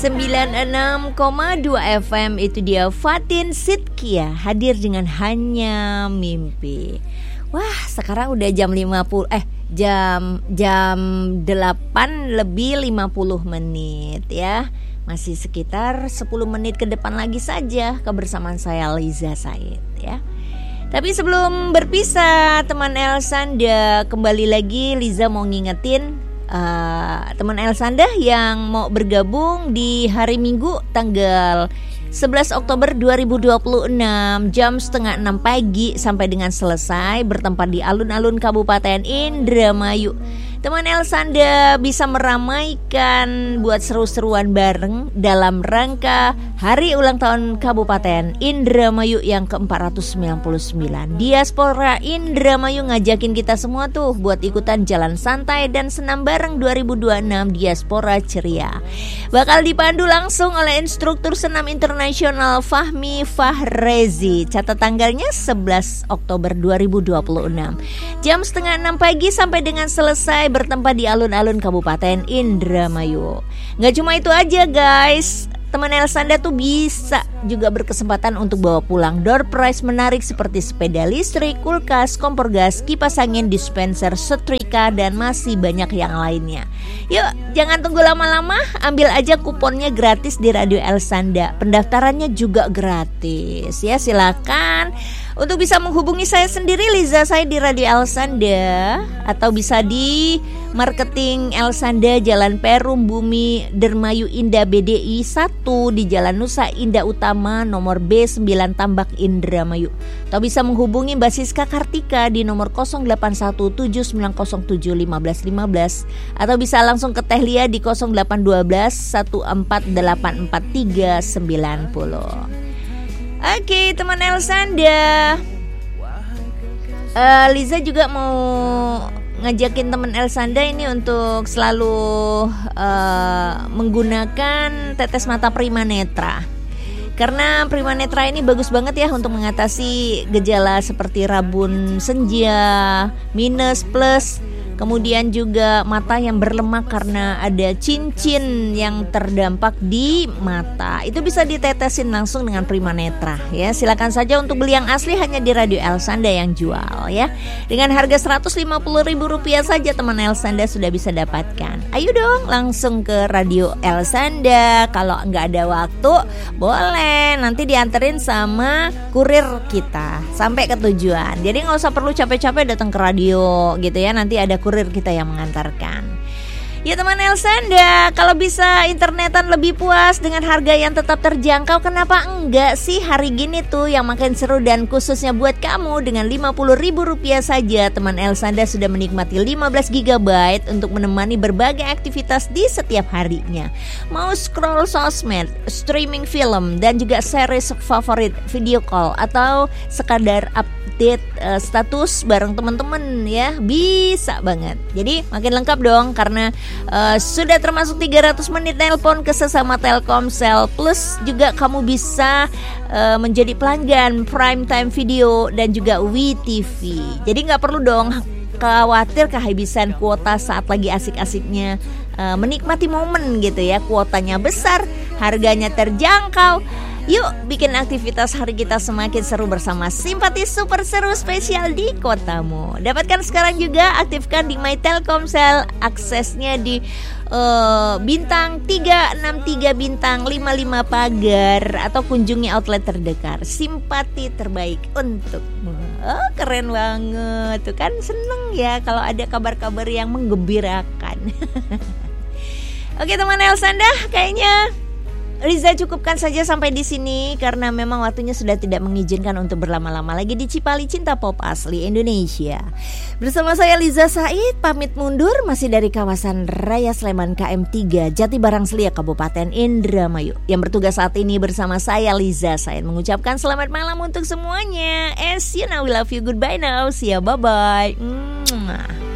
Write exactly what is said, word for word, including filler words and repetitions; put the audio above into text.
sembilan puluh enam koma dua F M. Itu dia Fatin Sidkia hadir dengan Hanya Mimpi. Wah, sekarang udah jam lima puluh eh jam jam delapan lebih lima puluh menit ya. Masih sekitar sepuluh menit ke depan lagi saja kebersamaan saya Liza Said ya. Tapi sebelum berpisah teman Elsanda, kembali lagi Liza mau ngingetin Uh, teman Elsanda yang mau bergabung di hari Minggu tanggal sebelas Oktober dua ribu dua puluh enam jam setengah enam pagi sampai dengan selesai bertempat di alun-alun Kabupaten Indramayu. Teman Elsanda bisa meramaikan buat seru-seruan bareng dalam rangka hari ulang tahun Kabupaten Indramayu yang ke empat ratus sembilan puluh sembilan. Diaspora Indramayu ngajakin kita semua tuh buat ikutan jalan santai dan senam bareng dua ribu dua puluh enam Diaspora Ceria. Bakal dipandu langsung oleh instruktur senam internasional Fahmi Fahrezi. Catat tanggalnya sebelas Oktober dua ribu dua puluh enam. Jam setengah enam pagi sampai dengan selesai bertempat di alun-alun Kabupaten Indramayu. Gak cuma itu aja guys, teman Elsanda tuh bisa juga berkesempatan untuk bawa pulang door prize menarik seperti sepeda listrik, kulkas, kompor gas, kipas angin, dispenser, setrika, dan masih banyak yang lainnya. Yuk, jangan tunggu lama-lama, ambil aja kuponnya gratis di Radio Elsanda. Pendaftarannya juga gratis ya, silakan. Untuk bisa menghubungi saya sendiri Liza saya di Radio Elsanda, atau bisa di Marketing Elsanda Jalan Perum Bumi Dermayu Indah B D I satu di Jalan Nusa Indah Utama nomor B sembilan Tambak Indramayu. Atau bisa menghubungi Mbak Siska Kartika di nomor nol delapan satu tujuh sembilan nol tujuh lima satu lima lima, atau bisa langsung ke Teh Lia di nol delapan satu dua satu empat delapan empat tiga sembilan nol. Oke teman Elsanda, uh, Liza juga mau ngajakin teman Elsanda ini untuk selalu uh, menggunakan tetes mata Prima Netra. Karena Prima Netra ini bagus banget ya untuk mengatasi gejala seperti rabun senja, minus, plus, kemudian juga mata yang berlemak karena ada cincin yang terdampak di mata. Itu bisa ditetesin langsung dengan Prima Netra ya. Silakan saja untuk beli yang asli hanya di Radio Elsanda yang jual ya. Dengan harga seratus lima puluh ribu rupiah saja teman Elsanda sudah bisa dapatkan. Ayo dong langsung ke Radio Elsanda. Kalau nggak ada waktu boleh nanti dianterin sama kurir kita sampai ke tujuan. Jadi nggak usah perlu capek-capek datang ke radio gitu ya. Nanti ada kurir kita yang mengantarkan. Ya teman Elsanda, kalau bisa internetan lebih puas dengan harga yang tetap terjangkau, kenapa enggak sih hari gini tuh yang makin seru dan khususnya buat kamu dengan lima puluh ribu rupiah saja teman Elsanda sudah menikmati lima belas giga byte untuk menemani berbagai aktivitas di setiap harinya. Mau scroll sosmed, streaming film, dan juga series favorit, video call, atau sekadar update uh, status bareng teman-teman ya, bisa banget. Jadi makin lengkap dong karena Uh, sudah termasuk tiga ratus menit nelpon ke sesama Telkomsel. Plus juga kamu bisa uh, menjadi pelanggan Prime Time Video dan juga W T V. Jadi gak perlu dong khawatir kehabisan kuota saat lagi asik-asiknya uh, menikmati momen gitu ya. Kuotanya besar, harganya terjangkau. Yuk bikin aktivitas hari kita semakin seru bersama Simpati Super Seru Spesial di kotamu. Dapatkan sekarang juga, aktifkan di My Telkomsel, aksesnya di uh, bintang tiga enam tiga bintang lima lima pagar, atau kunjungi outlet terdekat. Simpati terbaik untukmu. Oh, keren banget. Tuh kan seneng ya kalau ada kabar-kabar yang menggembirakan. Oke teman Elsanda, kayaknya Riza cukupkan saja sampai di sini karena memang waktunya sudah tidak mengizinkan untuk berlama-lama lagi di Cipali Cinta Pop Asli Indonesia. Bersama saya Liza Said pamit mundur masih dari kawasan Raya Sleman K M tiga Jatibarang Selia Kabupaten Indramayu. Yang bertugas saat ini bersama saya Liza Said mengucapkan selamat malam untuk semuanya. As you know we love you, goodbye now, see ya, bye bye. Mwah.